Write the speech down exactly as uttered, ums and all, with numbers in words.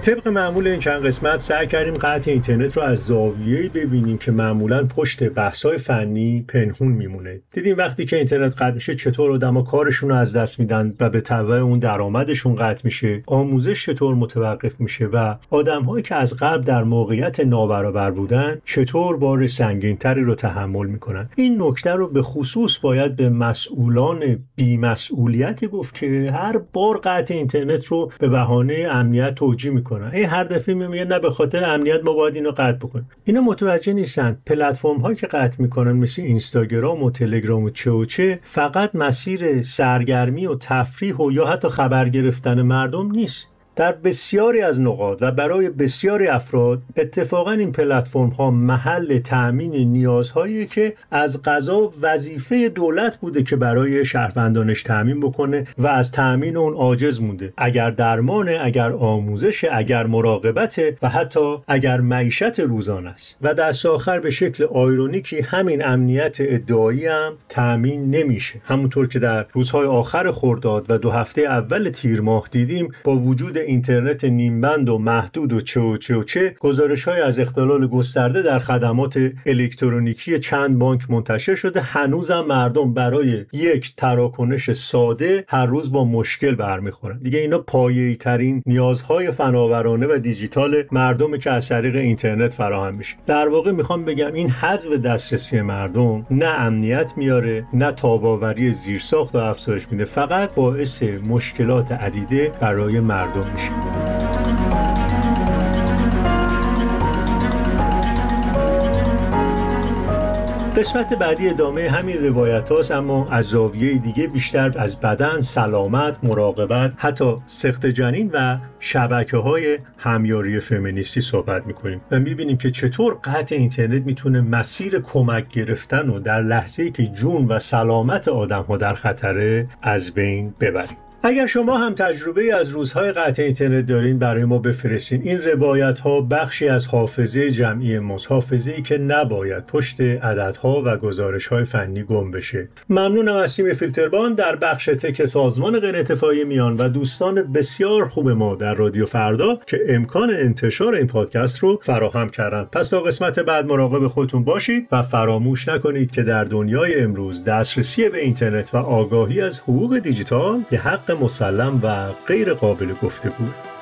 طبق معمول این چند قسمت سعی کردیم قطع اینترنت رو از زاویه‌ای ببینیم که معمولاً پشت بحث‌های فنی پنهون میمونه. دیدیم وقتی که اینترنت قطع میشه چطور آدم‌ها کارشون رو از دست میدن و به تبع اون درآمدشون قطع میشه، آموزش چطور متوقف میشه و آدم‌هایی که از قبل در موقعیت نابرابر بودن چطور بار سنگین‌تری رو تحمل میکنن. این نکته رو به خصوص باید به مسئولان بی‌مسئولیتی گفت که هر بار قطع اینترنت رو به بهانه امنیت توجیه میکنن. این هر دفعه میگن نه به خاطر امنیت ما باید اینو قطع بکنیم. اینا متوجه نیستن پلتفرم هایی که قطع میکنن مثل اینستاگرام و تلگرام و چه و چه فقط مسیر سرگرمی و تفریح و یا حتی خبر گرفتن مردم نیست. در بسیاری از نقاط و برای بسیاری افراد اتفاقا این پلتفرم ها محل تأمین نیازهایی که از قضا وظیفه دولت بوده که برای شهروندانش تأمین بکنه و از تأمین اون عاجز مونده. اگر درمانه، اگر آموزش، اگر مراقبته و حتی اگر معیشت روزانه است. و دست آخر به شکل آیرونیکی همین امنیت ادعایی هم تأمین نمیشه. همونطور که در روزهای آخر خرداد و دو هفته اول تیر ماه دیدیم، با وجود اینترنت نیمبند و محدود و چه و چه و چه گزارش‌های از اختلال گسترده در خدمات الکترونیکی چند بانک منتشر شده. هنوزم مردم برای یک تراکنش ساده هر روز با مشکل برمیخورن. دیگه اینا پایه‌ای ترین نیازهای فناورانه و دیجیتال مردم که از طریق اینترنت فراهم میشه. در واقع میخوام بگم این حذف دسترسی مردم نه امنیت میاره، نه تاب‌آوری زیرساخت و افزایش میده، فقط باعث مشکلات عدیده برای مردم میشه. قسمت بعدی ادامه همین روایت هاست، اما از زاویه دیگه بیشتر از بدن، سلامت، مراقبت، حتی سقط جنین و شبکه های همیاری فمینیستی صحبت میکنیم و میبینیم که چطور قطع اینترنت میتونه مسیر کمک گرفتن و در لحظه‌ای که جون و سلامت آدم ها در خطره از بین ببریم. اگر شما هم تجربه از روزهای قطع اینترنت دارین برای ما بفرستین. این روایت ها بخشی از حافظه جمعی ماست، حافظه‌ای که نباید پشت عددها و گزارش های فنی گم بشه. ممنونم از تیم فیلتربان در بخش تک سازمان غیرانتفاعی میان و دوستان بسیار خوب ما در رادیو فردا که امکان انتشار این پادکست رو فراهم کردن. پس تا قسمت بعد مراقب خودتون باشید و فراموش نکنید که در دنیای امروز دسترسی به اینترنت و آگاهی از حقوق دیجیتال یه حق مسلم و غیر قابل گفتگو.